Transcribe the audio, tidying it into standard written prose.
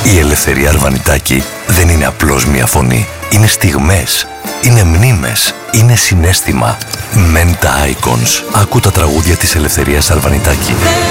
Η Ελευθερία Αρβανιτάκη δεν είναι απλώς μια φωνή. Είναι στιγμές, είναι μνήμες, είναι συναίσθημα. Μεν τα Icons. Άκου τα τραγούδια της Ελευθερίας Αρβανιτάκη.